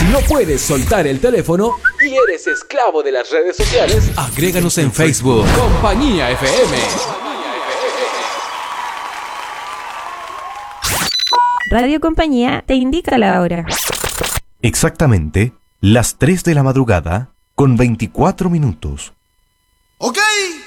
no puedes soltar el teléfono y eres esclavo de las redes sociales, agréganos en Facebook. Compañía FM. Radio Compañía te indica la hora. Exactamente las 3 de la madrugada con 24 minutos. ¡Ok!